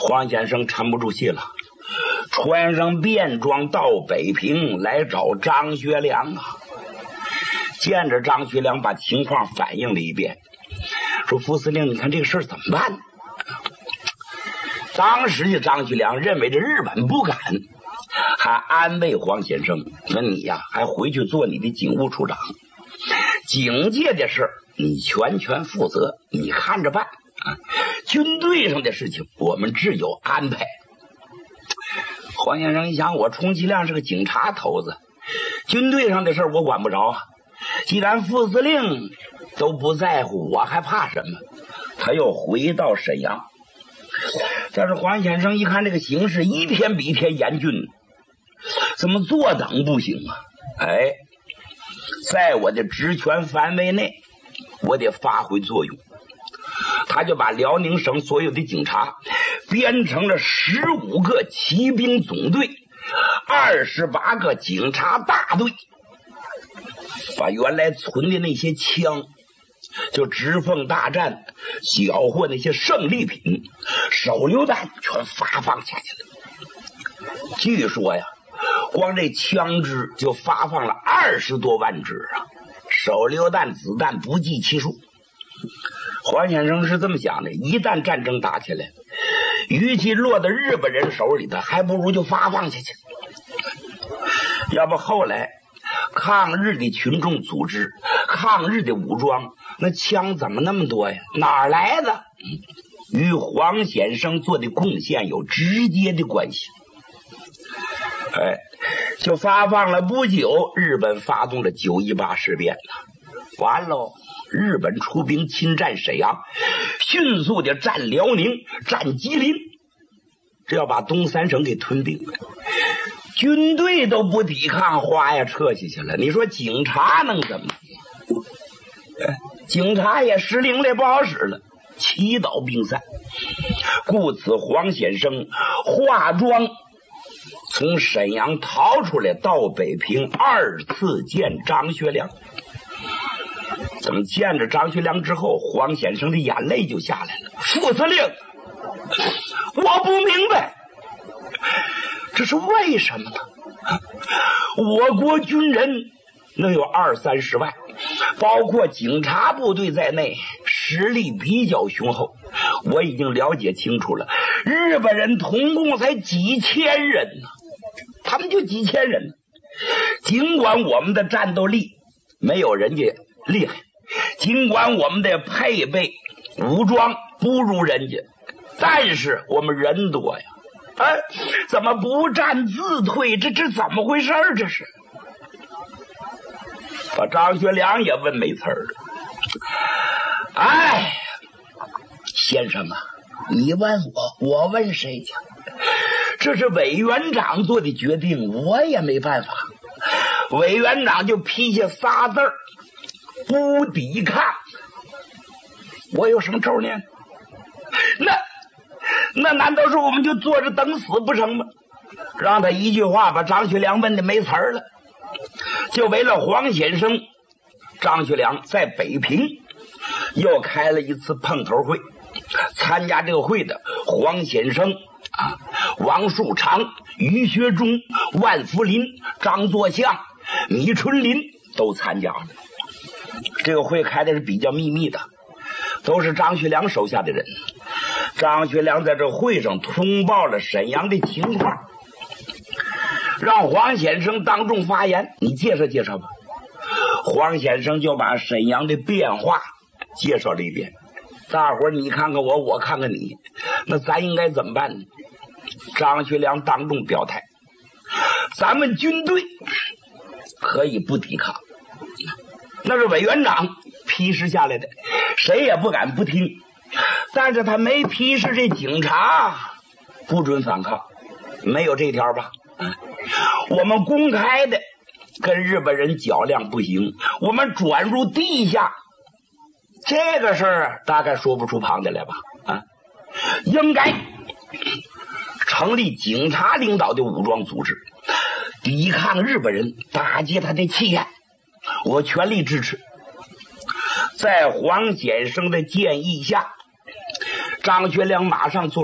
黄先生沉不住气了，穿上便装到北平来找张学良啊。见着张学良，把情况反映了一遍，说：“副司令，你看这个事儿怎么办呢？”当时的张学良认为这日本不敢，还安慰黄先生说：“你呀，还回去做你的警务处长，警界的事你全权负责，你看着办啊。军队上的事情我们自有安排。”黄先生一想，我充其量是个警察头子，军队上的事我管不着啊。既然副司令都不在乎，我还怕什么？他又回到沈阳。但是黄先生一看这个形势一天比一天严峻，怎么坐等不行啊？在我的职权范围内，我得发挥作用。他就把辽宁省所有的警察编成了15个骑兵总队，28个警察大队，把原来存的那些枪，就直奉大战缴获那些胜利品、手榴弹全发放下去了。据说呀，光这枪支就发放了20多万支啊，手榴弹子弹不计其数。黄先生是这么想的，一旦战争打起来，与其落到日本人手里头，还不如就发放下去。要不后来抗日的群众组织、抗日的武装，那枪怎么那么多呀？哪儿来的？与黄先生做的贡献有直接的关系。就发放了不久，日本发动了9·18事变了，完喽！日本出兵侵占沈阳，迅速的占辽宁、占吉林，这要把东三省给吞并了。军队都不抵抗，花呀撤下去了。你说警察能怎么？警察也失灵了，也不好使了，齐倒兵散。故此，黄先生化妆从沈阳逃出来，到北平2次见张学良。怎么见着张学良之后，黄先生的眼泪就下来了。副司令，我不明白，这是为什么呢？我国军人能有20-30万，包括警察部队在内，实力比较雄厚。我已经了解清楚了，日本人统共才几千人呢，他们就几千人呢。尽管我们的战斗力没有人家厉害，尽管我们的配备武装不如人家，但是我们人多呀。怎么不战自退？这怎么回事？这是把张学良也问没词儿了。先生啊，你问我，我问谁去？这是委员长做的决定，我也没办法。委员长就批下仨字儿：不抵抗。我有什么仇呢？那难道说我们就坐着等死不成吗？让他一句话把张学良问的没词儿了。就为了黄先生，张学良在北平又开了一次碰头会。参加这个会的黄先生王树常、于学忠、万福林、张作相、米春林都参加了。这个会开的是比较秘密的，都是张学良手下的人。张学良在这会上通报了沈阳的情况，让黄先生当众发言，你介绍介绍吧。黄先生就把沈阳的变化介绍了一遍。大伙儿你看看我，我看看你，那咱应该怎么办呢？张学良当众表态，咱们军队可以不抵抗，那是委员长批示下来的，谁也不敢不听。但是他没批示这警察不准反抗，没有这条吧？我们公开的跟日本人较量不行，我们转入地下，这个事儿大概说不出旁的来吧？应该成立警察领导的武装组织，抵抗日本人，打击他的气焰，我全力支持。在黄先生的建议下，张学良马上做